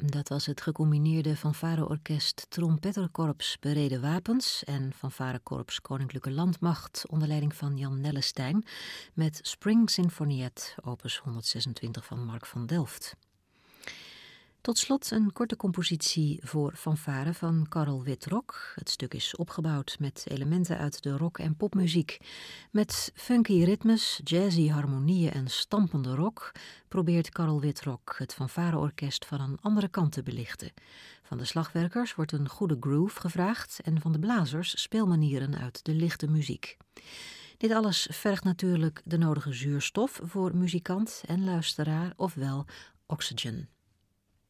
Dat was het gecombineerde fanfareorkest Trompetterkorps Bereden Wapens en fanfarekorps Koninklijke Landmacht onder leiding van Jan Nellesteijn met Spring Sinfoniet, opus 126 van Mark van Delft. Tot slot een korte compositie voor fanfare van Karel Witrok. Het stuk is opgebouwd met elementen uit de rock- en popmuziek. Met funky ritmes, jazzy harmonieën en stampende rock probeert Karel Witrok het fanfareorkest van een andere kant te belichten. Van de slagwerkers wordt een goede groove gevraagd en van de blazers speelmanieren uit de lichte muziek. Dit alles vergt natuurlijk de nodige zuurstof voor muzikant en luisteraar, ofwel oxygen.